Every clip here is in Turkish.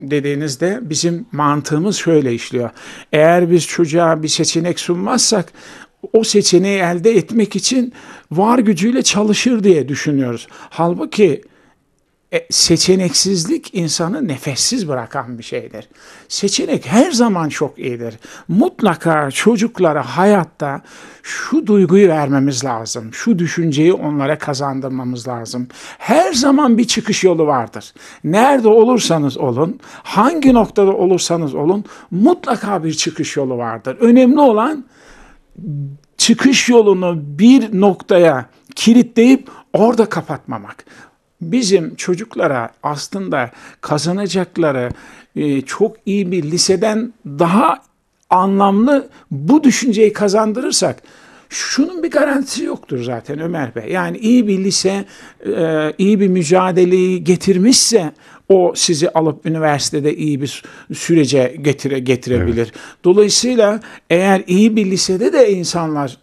dediğinizde bizim mantığımız şöyle işliyor. Eğer biz çocuğa bir seçenek sunmazsak o seçeneği elde etmek için var gücüyle çalışır diye düşünüyoruz. Halbuki seçeneksizlik insanı nefessiz bırakan bir şeydir. Seçenek her zaman çok iyidir. Mutlaka çocuklara hayatta şu duyguyu vermemiz lazım. Şu düşünceyi onlara kazandırmamız lazım. Her zaman bir çıkış yolu vardır. Nerede olursanız olun, hangi noktada olursanız olun mutlaka bir çıkış yolu vardır. Önemli olan çıkış yolunu bir noktaya kilitleyip orada kapatmamak. Bizim çocuklara aslında kazanacakları çok iyi bir liseden daha anlamlı bu düşünceyi kazandırırsak, şunun bir garantisi yoktur zaten Ömer Bey. Yani iyi bir lise, iyi bir mücadeleyi getirmişse o sizi alıp üniversitede iyi bir sürece getirebilir. Evet. Dolayısıyla eğer iyi bir lisede de insanlar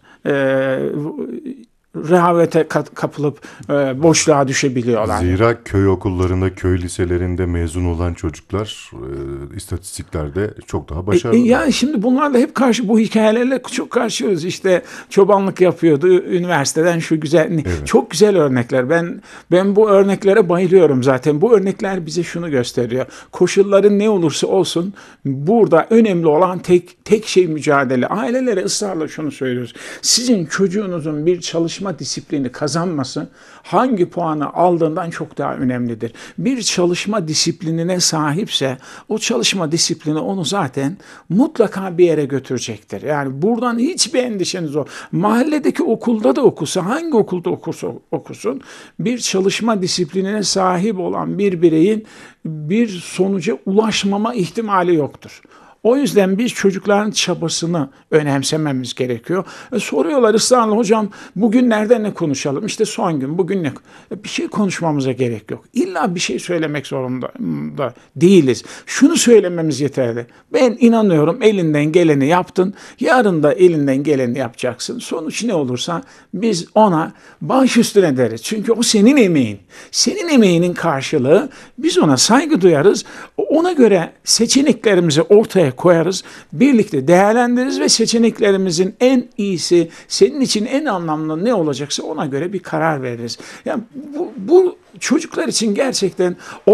rehavete kapılıp boşluğa düşebiliyorlar. Zira köy okullarında, köy liselerinde mezun olan çocuklar istatistiklerde çok daha başarılı. Yani şimdi bunlarla hep bu hikayelerle çok karşıyız. İşte çobanlık yapıyordu üniversiteden şu güzel, evet. Çok güzel örnekler. Ben bu örneklere bayılıyorum zaten. Bu örnekler bize şunu gösteriyor. Koşulların ne olursa olsun burada önemli olan tek şey mücadele. Ailelere ısrarla şunu söylüyoruz. Sizin çocuğunuzun bir çalışma disiplini kazanması hangi puanı aldığından çok daha önemlidir. Bir çalışma disiplinine sahipse o çalışma disiplini onu zaten mutlaka bir yere götürecektir. Yani buradan hiçbir endişeniz yok. Mahalledeki okulda da okusa, hangi okulda okursa okusun, bir çalışma disiplinine sahip olan bir bireyin bir sonuca ulaşmama ihtimali yoktur. O yüzden biz çocukların çabasını önemsememiz gerekiyor. Soruyorlar ısrarla, hocam bugün nereden ne konuşalım? İşte son gün, bugün ne? Bir şey konuşmamıza gerek yok. İlla bir şey söylemek zorunda da değiliz. Şunu söylememiz yeterli. Ben inanıyorum elinden geleni yaptın. Yarın da elinden geleni yapacaksın. Sonuç ne olursa biz ona baş üstüne deriz. Çünkü o senin emeğin. Senin emeğinin karşılığı, biz ona saygı duyarız. Ona göre seçeneklerimizi ortaya koyarız, birlikte değerlendiririz ve seçeneklerimizin en iyisi, senin için en anlamlı ne olacaksa ona göre bir karar veririz. Yani bu çocuklar için gerçekten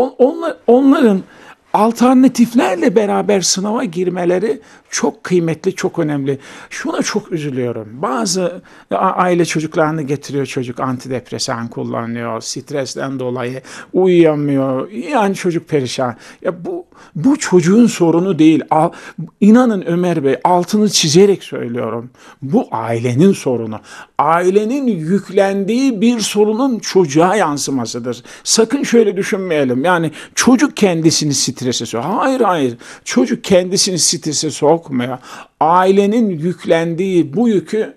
onların alternatiflerle beraber sınava girmeleri çok kıymetli, çok önemli. Şuna çok üzülüyorum. Bazı aile çocuklarını getiriyor, çocuk antidepresan kullanıyor, stresten dolayı uyuyamıyor. Yani çocuk perişan. Ya bu çocuğun sorunu değil. İnanın Ömer Bey, altını çizerek söylüyorum. Bu ailenin sorunu. Ailenin yüklendiği bir sorunun çocuğa yansımasıdır. Sakın şöyle düşünmeyelim. Yani çocuk kendisini strese sokuyor. Hayır. Çocuk kendisini strese sokmuyor. Ailenin yüklendiği bu yükü,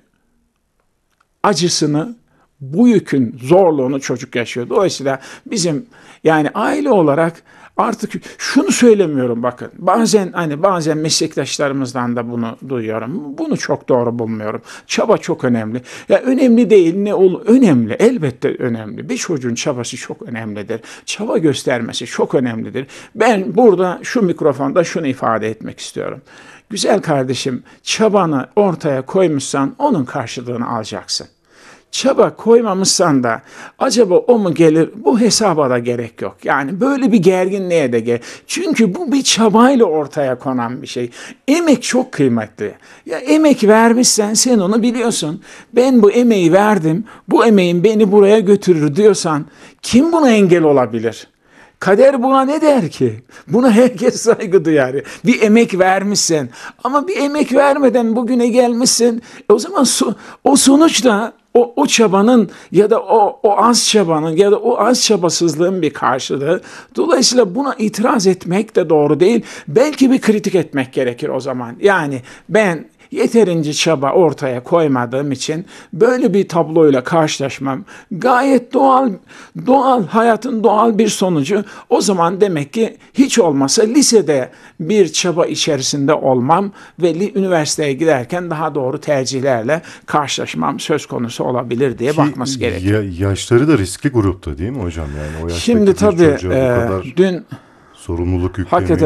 acısını, bu yükün zorluğunu çocuk yaşıyor. Dolayısıyla bizim yani aile olarak artık şunu söylemiyorum, bakın. Bazen meslektaşlarımızdan da bunu duyuyorum. Bunu çok doğru bulmuyorum. Çaba çok önemli. Ya önemli değil ne olur? Önemli. Elbette önemli. Bir çocuğun çabası çok önemlidir. Çaba göstermesi çok önemlidir. Ben burada şu mikrofonda şunu ifade etmek istiyorum. Güzel kardeşim, çabanı ortaya koymuşsan onun karşılığını alacaksın. Çaba koymamışsan da acaba o mu gelir, bu hesaba da gerek yok. Yani böyle bir gerginliğe de gerek. Çünkü bu bir çabayla ortaya konan bir şey. Emek çok kıymetli. Ya emek vermişsen sen onu biliyorsun. Ben bu emeği verdim, bu emeğin beni buraya götürür diyorsan kim buna engel olabilir? Kader buna ne der ki? Buna herkes saygı duyar. Bir emek vermişsin ama bir emek vermeden bugüne gelmişsin. O zaman o sonuçta o çabanın ya da o az çabanın ya da o az çabasızlığın bir karşılığı. Dolayısıyla buna itiraz etmek de doğru değil. Belki bir kritik etmek gerekir o zaman. Yani ben yeterince çaba ortaya koymadığım için böyle bir tabloyla karşılaşmam gayet doğal, hayatın doğal bir sonucu. O zaman demek ki hiç olmasa lisede bir çaba içerisinde olmam ve üniversiteye giderken daha doğru tercihlerle karşılaşmam söz konusu olabilir diye bakması gerekiyor. Yaşları da riskli grupta değil mi hocam? Yani o yaştaki şimdi tabii bu kadar dün sorumluluk yüklemeyi. Hakikaten